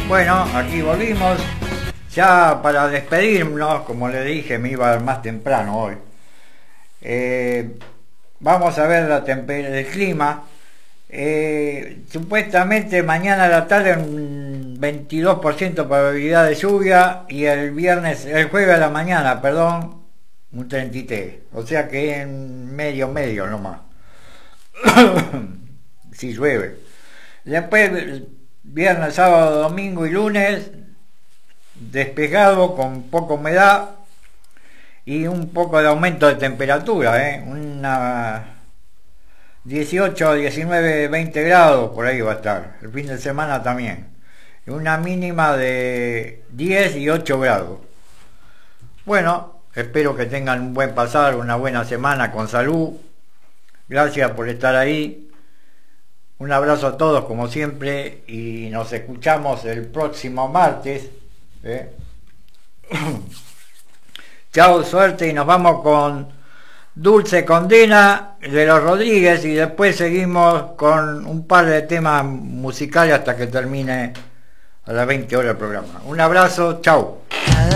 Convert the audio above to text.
Bueno, aquí volvimos. Ya para despedirnos, como le dije, me iba más temprano hoy. Vamos a ver el clima. Supuestamente mañana a la tarde un 22% probabilidad de lluvia y el jueves a la mañana, perdón, un 33%. O sea que en medio nomás. Si llueve. Después, viernes, sábado, domingo y lunes, despejado con poca humedad y un poco de aumento de temperatura, una 18, 19, 20 grados por ahí va a estar. El fin de semana también. Una mínima de 10 y 8 grados. Bueno, espero que tengan un buen pasar, una buena semana con salud. Gracias por estar ahí. Un abrazo a todos como siempre y nos escuchamos el próximo martes. Chao, suerte y nos vamos con Dulce Condena de los Rodríguez y después seguimos con un par de temas musicales hasta que termine a las 20 horas el programa. Un abrazo, chao.